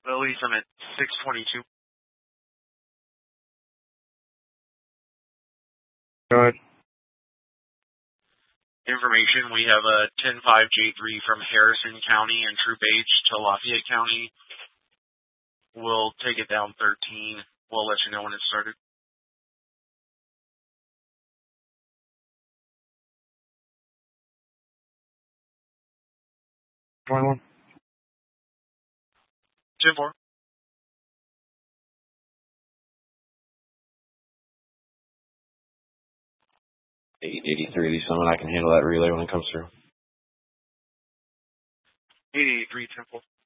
Elise, I'm at 622. Go ahead. Information, we have a 10-5 J3 from Harrison County and Troop H to Lafayette County. We'll take it down 13. We'll let you know when it started. $21. 10-4. 883, someone I can handle that relay when it comes through. 883, 10-4.